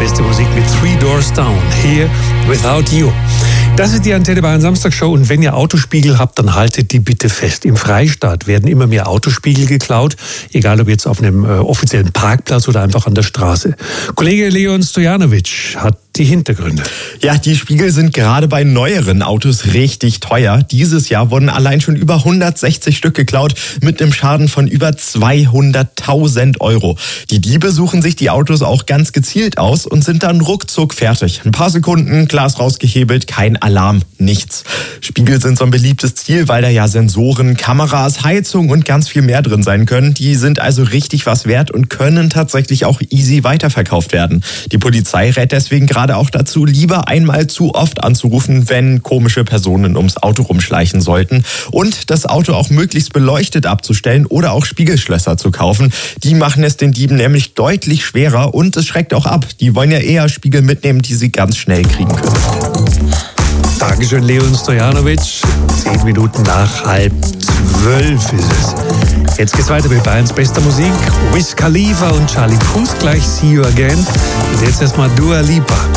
beste Musik mit Three Doors Down, Here Without You. Das ist die Antenne Bayern Samstagshow und wenn ihr Autospiegel habt, dann haltet die bitte fest. Im Freistaat werden immer mehr Autospiegel geklaut, egal ob jetzt auf einem offiziellen Parkplatz oder einfach an der Straße. Kollege Leon Stojanovic hat die Hintergründe. Ja, die Spiegel sind gerade bei neueren Autos richtig teuer. Dieses Jahr wurden allein schon über 160 Stück geklaut mit einem Schaden von über 200.000 Euro. Die Diebe suchen sich die Autos auch ganz gezielt aus und sind dann ruckzuck fertig. Ein paar Sekunden, Glas rausgehebelt, kein Alarm, nichts. Spiegel sind so ein beliebtes Ziel, weil da ja Sensoren, Kameras, Heizung und ganz viel mehr drin sein können. Die sind also richtig was wert und können tatsächlich auch easy weiterverkauft werden. Die Polizei rät deswegen gerade auch dazu, lieber einmal zu oft anzurufen, wenn komische Personen ums Auto rumschleichen sollten. Und das Auto auch möglichst beleuchtet abzustellen oder auch Spiegelschlösser zu kaufen. Die machen es den Dieben nämlich deutlich schwerer und es schreckt auch ab. Die wollen ja eher Spiegel mitnehmen, die sie ganz schnell kriegen können. Dankeschön, Leon Stojanovic. 10 Minuten nach 11:30 ist es. Jetzt geht's weiter mit Bayerns bester Musik. Wiz Khalifa und Charlie Puth gleich See You Again. Und jetzt erstmal Dua Lipa.